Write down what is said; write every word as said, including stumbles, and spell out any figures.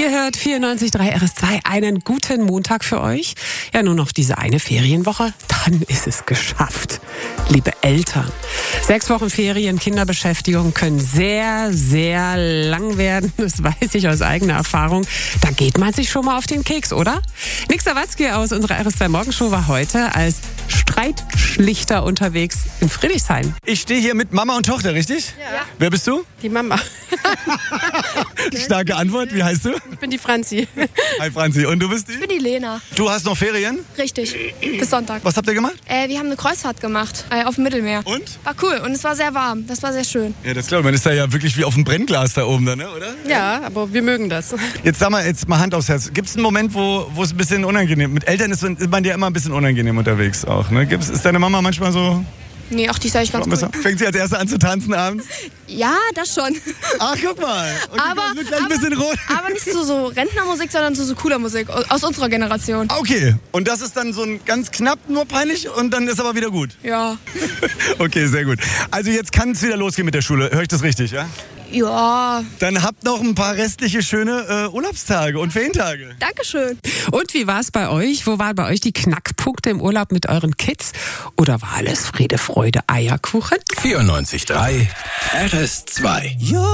Ihr hört vierundneunzig Komma drei R S zwei. Einen guten Montag für euch. Ja, nur noch diese eine Ferienwoche, dann ist es geschafft. Liebe Eltern, sechs Wochen Ferien, Kinderbeschäftigung können sehr, sehr lang werden. Das weiß ich aus eigener Erfahrung. Da geht man sich schon mal auf den Keks, oder? Nick Sawatzki aus unserer R S zwei Morgenshow war heute als Streitschlichter unterwegs in Friedrichshain. Ich stehe hier mit Mama und Tochter, richtig? Ja. Wer bist du? Die Mama. Starke Antwort. Wie heißt du? Ich bin die Franzi. Hi Franzi. Und du bist die? Ich bin die Lena. Du hast noch Ferien? Richtig. Bis Sonntag. Was habt ihr gemacht? Äh, wir haben eine Kreuzfahrt gemacht äh, auf dem Mittelmeer. Und? War cool und es war sehr warm. Das war sehr schön. Ja, das glaube ich. Man ist da ja wirklich wie auf dem Brennglas da oben, da, ne? Oder? Ja, aber wir mögen das. Jetzt sag mal, jetzt mal Hand aufs Herz. Gibt es einen Moment, wo wo es ein bisschen unangenehm ist? Mit Eltern ist man ja immer ein bisschen unangenehm unterwegs auch, ne? Gibt's, ist deine Mama manchmal so... Nee, auch die ist eigentlich ganz cool. Fängt sie als Erste an zu tanzen abends? Ja, das schon. Ach, guck mal. Und Aber, das wird gleich ein aber, bisschen rot. aber nicht zu so Rentnermusik, sondern zu so cooler Musik aus unserer Generation. Okay, und das ist dann so ein ganz knapp nur peinlich und dann ist aber wieder gut. Ja. Okay, sehr gut. Also jetzt kann es wieder losgehen mit der Schule. Höre ich das richtig, ja? Ja. Dann habt noch ein paar restliche schöne äh, Urlaubstage und Ferientage. Dankeschön. Und wie war es bei euch? Wo waren bei euch die Knackpunkte im Urlaub mit euren Kids? Oder war alles Friede, Freude, Eierkuchen? vierundneunzig Komma drei R S zwei.